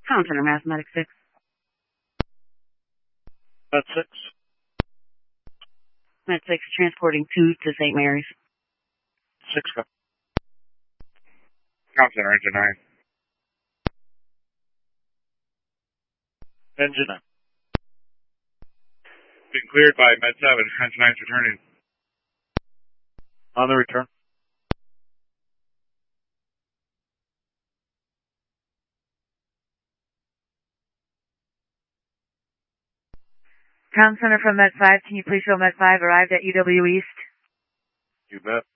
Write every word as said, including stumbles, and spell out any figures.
Town Center, Mathematics six. Med six. Med six, transporting two to Saint Mary's. Six, go. Town Center, Engine nine. Engine nine. Being cleared by Med seven, Engine nine's returning. On the return. Town Center from Med five, can you please show Med five arrived at U W East? You bet.